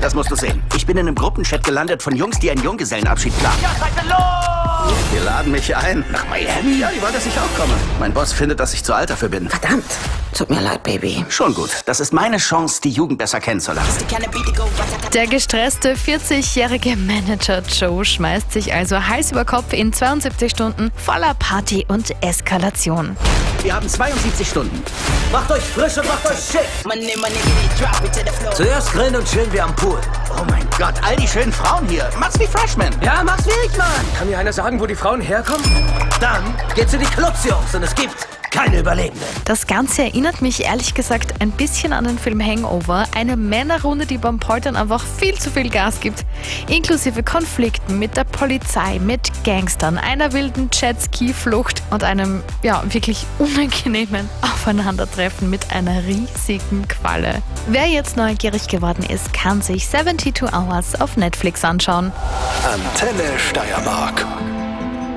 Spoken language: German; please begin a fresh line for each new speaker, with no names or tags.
Das musst du sehen. Ich bin in einem Gruppenchat gelandet von Jungs, die einen Junggesellenabschied planen.
Ja, seid ihr los!
Die laden mich ein. Nach Miami? Ja, die wollen, dass ich auch komme. Mein Boss findet, dass ich zu alt dafür bin.
Verdammt. Tut mir leid, Baby.
Schon gut. Das ist meine Chance, die Jugend besser kennenzulernen.
Der gestresste 40-jährige Manager Joe schmeißt sich also Hals über Kopf in 72 Stunden voller Party und Eskalation.
Wir haben 72 Stunden.
Macht euch frisch und macht euch schick! Zuerst grillen und chillen wir am Pool.
Oh mein Gott, all die schönen Frauen hier. Mach's wie Freshman.
Ja, mach's wie ich, Mann! Kann mir einer sagen, wo die Frauen herkommen? Dann geht's in die Clubs, Jungs, und es gibt keine Überlebenden.
Das Ganze erinnert mich ehrlich gesagt ein bisschen an den Film Hangover. Eine Männerrunde, die beim Poltern einfach viel zu viel Gas gibt. Inklusive Konflikten mit der Polizei, mit Gangstern, einer wilden Jetski-Flucht und einem, wirklich unangenehmen Aufeinandertreffen mit einer riesigen Qualle. Wer jetzt neugierig geworden ist, kann sich 72 Hours auf Netflix anschauen.
Antenne Steiermark.